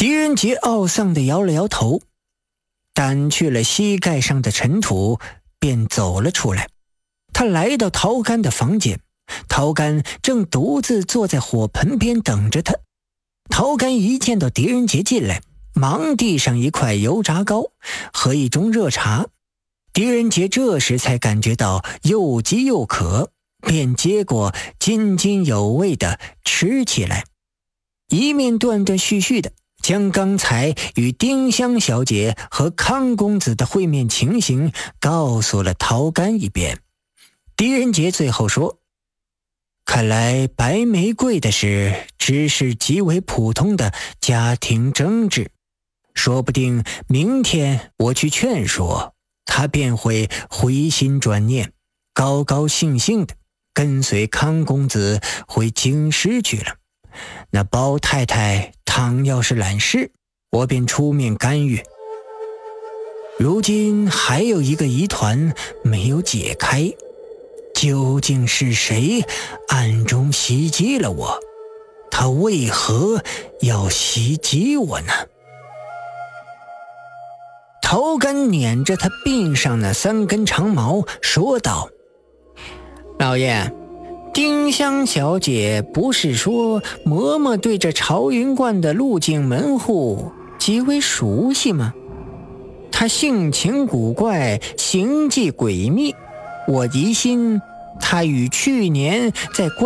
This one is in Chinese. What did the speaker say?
狄仁杰懊丧地摇了摇头，掸去了膝盖上的尘土，便走了出来。他来到陶干的房间，陶干正独自坐在火盆边等着他。陶干一见到狄仁杰进来，忙递上一块油炸糕和一盅热茶。狄仁杰这时才感觉到又饥又渴，便接过津津有味地吃起来，一面断断续续地将刚才与丁香小姐和康公子的会面情形告诉了陶干一遍。狄仁杰最后说，看来白玫瑰的事只是极为普通的家庭争执，说不定明天我去劝说他，便会回心转念，高高兴兴的跟随康公子回京师去了。那包太太倘要是揽事，我便出面干预。如今还有一个疑团没有解开，究竟是谁暗中袭击了我？他为何要袭击我呢？陶干捻着他鬓上那3根长毛说道，老爷，丁香小姐不是说嬷嬷对这朝云观的路径门户极为熟悉吗？她性情古怪，行迹诡秘，我疑心她与去年在